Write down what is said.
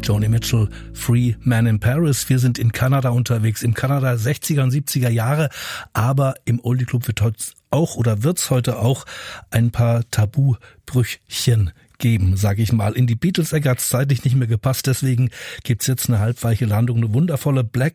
Joni Mitchell, Free Man in Paris. Wir sind in Kanada unterwegs, im Kanada 60er und 70er Jahre, aber im Oldie Club wird's heute auch ein paar Tabubrüchchen geben, sage ich mal. In die Beatles-Ecke hat's zeitlich nicht mehr gepasst, deswegen gibt's jetzt eine halbweiche Landung, eine wundervolle Black